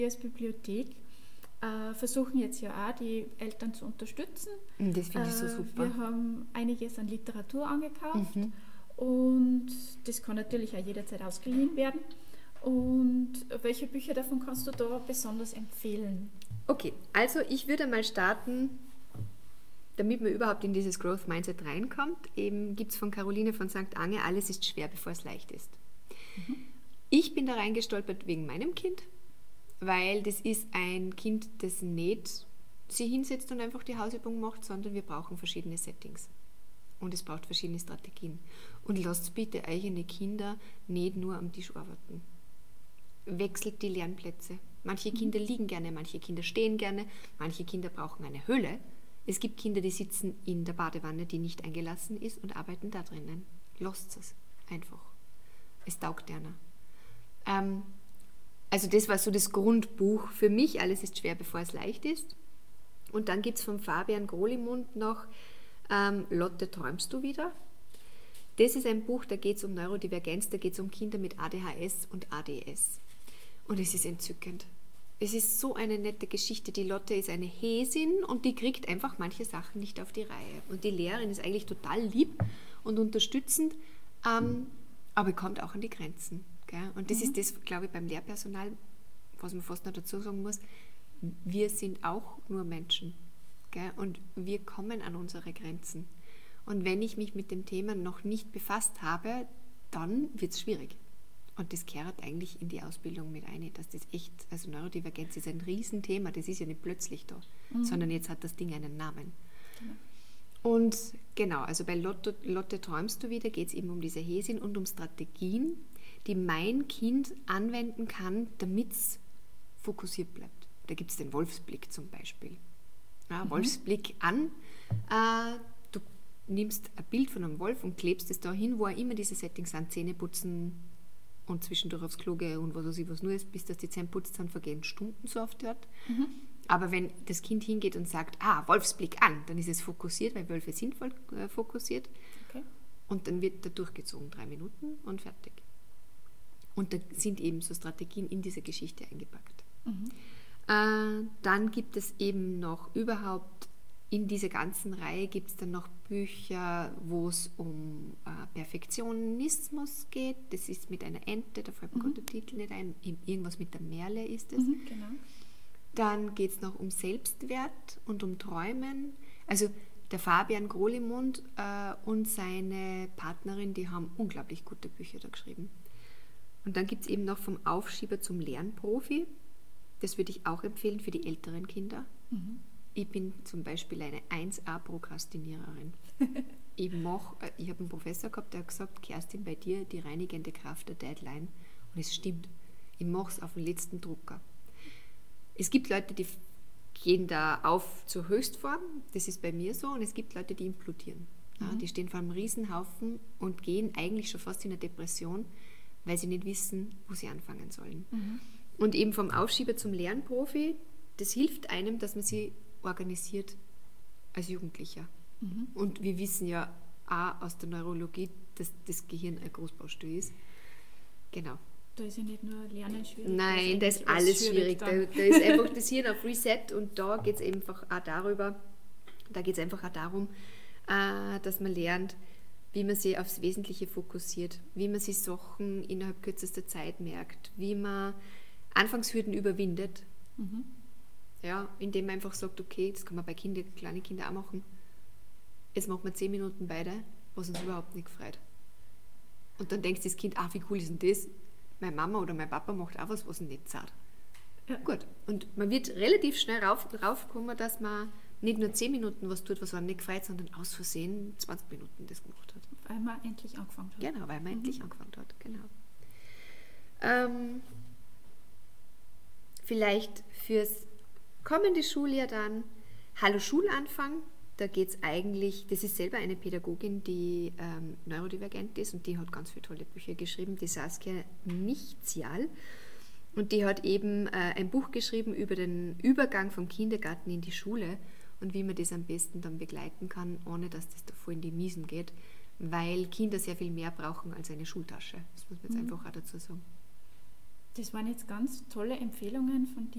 Wir als Bibliothek versuchen jetzt ja auch, die Eltern zu unterstützen. Das finde ich so super. Wir haben einiges an Literatur angekauft und das kann natürlich auch jederzeit ausgeliehen werden. Und welche Bücher davon kannst du da besonders empfehlen? Okay, also ich würde mal starten, damit man überhaupt in dieses Growth Mindset reinkommt. Eben gibt es von Caroline von St. Ange, alles ist schwer, bevor es leicht ist. Ich bin da reingestolpert wegen meinem Kind, weil das ist ein Kind, das nicht sich hinsetzt und einfach die Hausübung macht, sondern wir brauchen verschiedene Settings. Und es braucht verschiedene Strategien. Und lasst bitte eigene Kinder nicht nur am Tisch arbeiten. Wechselt die Lernplätze. Manche Kinder liegen gerne, manche Kinder stehen gerne, manche Kinder brauchen eine Höhle. Es gibt Kinder, die sitzen in der Badewanne, die nicht eingelassen ist und arbeiten da drinnen. Lasst es einfach. Es taugt einer. Also das war so das Grundbuch für mich. Alles ist schwer, bevor es leicht ist. Und dann gibt es von Fabian Grolimund noch Lotte, träumst du wieder? Das ist ein Buch, da geht es um Neurodivergenz, da geht es um Kinder mit ADHS und ADS. Und es ist entzückend. Es ist so eine nette Geschichte. Die Lotte ist eine Häsin und die kriegt einfach manche Sachen nicht auf die Reihe. Und die Lehrerin ist eigentlich total lieb und unterstützend, aber kommt auch an die Grenzen. Gell? Und das ist das, glaube ich, beim Lehrpersonal, was man fast noch dazu sagen muss, wir sind auch nur Menschen. Gell? Und wir kommen an unsere Grenzen. Und wenn ich mich mit dem Thema noch nicht befasst habe, dann wird es schwierig. Und das gehört eigentlich in die Ausbildung mit ein, dass das echt, also Neurodivergenz ist ein Riesenthema, das ist ja nicht plötzlich da, sondern jetzt hat das Ding einen Namen. Genau. Und genau, also bei Lotte träumst du wieder, geht es eben um diese Häsin und um Strategien, die mein Kind anwenden kann, damit es fokussiert bleibt. Da gibt es den Wolfsblick zum Beispiel. Ja, Wolfsblick an, du nimmst ein Bild von einem Wolf und klebst es da hin, wo immer diese Settings sind, Zähne putzen, und zwischendurch aufs Klo gehe und was weiß ich, was nur ist, bis das die Zähne putzt, dann vergehen Stunden so oft dort. Aber wenn das Kind hingeht und sagt, Wolfsblick an, dann ist es fokussiert, weil Wölfe sind fokussiert. Okay. Und dann wird da durchgezogen, 3 Minuten und fertig. Und da sind eben so Strategien in diese Geschichte eingepackt. Dann gibt es eben noch überhaupt, in dieser ganzen Reihe gibt es dann noch Bücher, wo es um Perfektionismus geht. Das ist mit einer Ente, da fällt mir gerade der Titel nicht ein. Irgendwas mit der Merle ist es. Genau. Dann geht es noch um Selbstwert und um Träumen. Also der Fabian Grolimund und seine Partnerin, die haben unglaublich gute Bücher da geschrieben. Und dann gibt es eben noch vom Aufschieber zum Lernprofi. Das würde ich auch empfehlen für die älteren Kinder. Ich bin zum Beispiel eine 1A-Prokrastiniererin. Ich habe einen Professor gehabt, der hat gesagt, Kerstin, bei dir die reinigende Kraft der Deadline. Und es stimmt. Ich mache es auf den letzten Drucker. Es gibt Leute, die gehen da auf zur Höchstform. Das ist bei mir so. Und es gibt Leute, die implodieren. Ja, die stehen vor einem Riesenhaufen und gehen eigentlich schon fast in eine Depression, weil sie nicht wissen, wo sie anfangen sollen. Und eben vom Aufschieber zum Lernprofi, das hilft einem, dass man sie organisiert als Jugendlicher. Und wir wissen ja auch aus der Neurologie, dass das Gehirn ein Großbaustell ist. Genau. Da ist ja nicht nur Lernen schwierig. Nein, da ist alles schwierig. Da ist einfach das Hirn auf Reset und da geht es einfach auch darum, dass man lernt, wie man sich aufs Wesentliche fokussiert, wie man sich Sachen innerhalb kürzester Zeit merkt, wie man Anfangshürden überwindet. Ja, indem man einfach sagt, okay, das kann man bei kleinen Kindern auch machen. Jetzt machen wir 10 Minuten beide, was uns überhaupt nicht freut. Und dann denkt das Kind, wie cool ist denn das? Meine Mama oder mein Papa macht auch was ihn nicht zahlt. Ja. Gut, und man wird relativ schnell raufkommen, dass man nicht nur 10 Minuten was tut, was man nicht freut, sondern aus Versehen 20 Minuten das gemacht hat. Weil man endlich angefangen hat. Genau, weil man endlich angefangen hat, genau. Vielleicht fürs kommende Schuljahr dann Hallo Schulanfang. Da geht es eigentlich, das ist selber eine Pädagogin, die neurodivergent ist und die hat ganz viele tolle Bücher geschrieben, die Saskia Nichtzial. Und die hat eben ein Buch geschrieben über den Übergang vom Kindergarten in die Schule und wie man das am besten dann begleiten kann, ohne dass das davor in die Miesen geht, weil Kinder sehr viel mehr brauchen als eine Schultasche. Das muss man jetzt einfach auch dazu sagen. Das waren jetzt ganz tolle Empfehlungen von dir.